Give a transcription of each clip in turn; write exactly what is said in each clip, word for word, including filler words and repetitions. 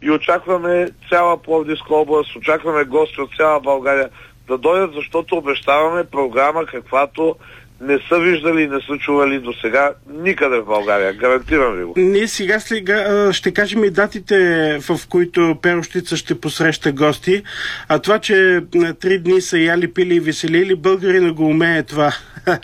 и очакваме цяла Пловдивска област, очакваме гости от цяла България да дойдат, защото обещаваме програма, каквато не са виждали и не са чували до сега никъде в България. Гарантирам ви го. Ние сега, сега ще кажем и датите, в които Перущица ще посреща гости. А това, че на три дни са яли, пили и веселили, българина го умее това.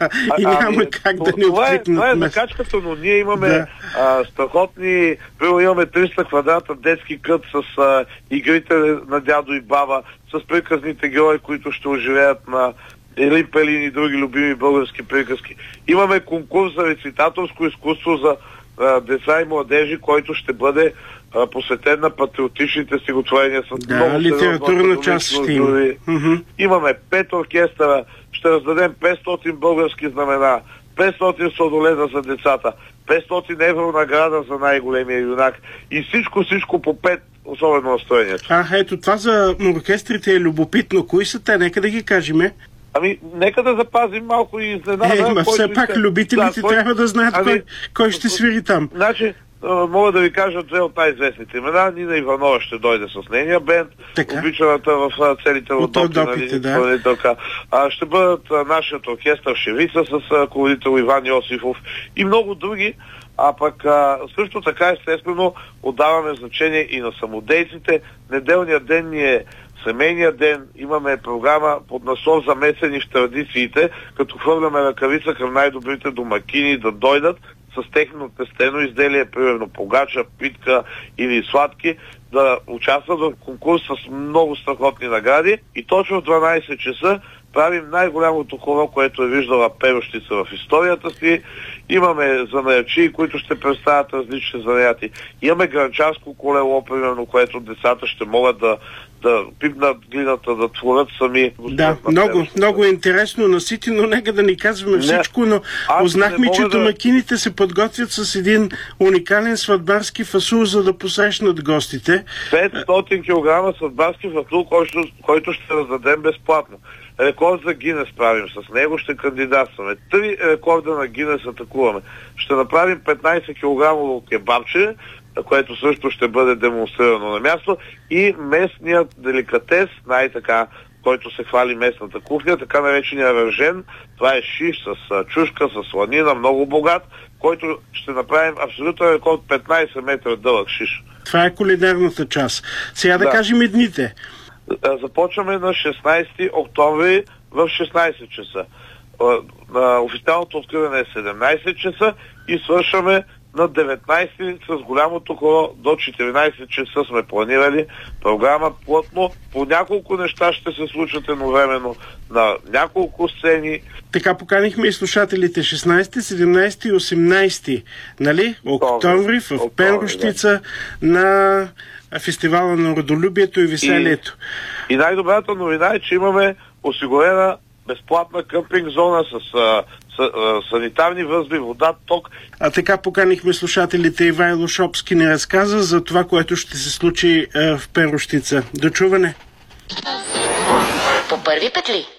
И а, няма ами, как да ни това е, това е откликнат. закачката, но ние имаме Да. а, страхотни, първо имаме триста квадрата детски кът с а, игрите на дядо и баба, с приказните герои, които ще оживеят на Елин Пелин и други любими български приказки. Имаме конкурс за рецитаторско изкуство за а, деца и младежи, който ще бъде а, посветен на патриотичните стихотворения с Да, много литературна част ще има. Mm-hmm. Имаме пет оркестъра, ще раздадем петстотин български знамена, петстотин сладоледа за децата, петстотин евро награда за най-големия юнак и всичко, всичко по пет, особено настроението. А, ето това за оркестрите е любопитно. Кои са те? Нека да ги кажем. Ами, нека да запазим малко и изненада. Е, ма все пак иска... любителите да, трябва да знаят ами, кой, кой ще свири там. Значи, мога да ви кажа две от най-известните имена. Нина Иванова ще дойде с нейния бенд, Така. обичаната в целите родопи, нали, да. а, ще бъдат а, нашият оркестър Шевица с ръководител Иван Йосифов и много други. А пък а, също така, естествено, отдаваме значение и на самодейците. Неделният ден ни е семейният ден, имаме програма под наслов замесени в традициите, като хвърляме ръкавица към най-добрите домакини да дойдат с техно тестено изделие, примерно погача, питка или сладки, да участват в конкурс с много страхотни награди и точно в дванайсет часа правим най-голямото хоро, което е виждала Перущица в историята си. Имаме занаячи, които ще представят различни занаяти. Имаме гранчарско колело, примерно, което децата ще могат да, да пипнат глината, да творят сами. Да, много, много е интересно, наситено. Нека да ни казваме всичко, но узнахме, че домакините да... се подготвят с един уникален сватбарски фасул, за да посрещнат гостите. петстотин килограма сватбарски фасул, който, който ще раздадем безплатно. Рекорд за Гинес правим, с него ще кандидатстваме. Три рекорда на Гинес атакуваме. Ще направим петнайсет килограмово кебабче, което също ще бъде демонстрирано на място, и местният деликатес, най-така, който се хвали местната кухня, така наречения ръжен. Това е шиш с чушка, с сланина, много богат, който ще направим абсолютно рекорд петнайсет метра дълъг шиш. Това е кулинарната част. Сега да, да кажем и дните. Започваме на шестнайсети октомври в шестнайсет часа. Официалното откриване е седемнайсет часа и свършваме на деветнайсети с голямото хоро до четиринайсет часа сме планирали програма плътно. По няколко неща ще се случат едновременно на няколко сцени. Така поканихме и слушателите шестнайсети, седемнайсети и осемнайсети, нали? Октомври в Октомври, Перущица, да, на фестивала на родолюбието и веселието. И, и най-добрата новина е, че имаме осигурена безплатна къмпинг зона с, а, с а, санитарни възли, вода, ток. А така поканихме слушателите. Ивайло Шопски ни разказа за това, което ще се случи а, в Перущица. До чуване! По първи петли.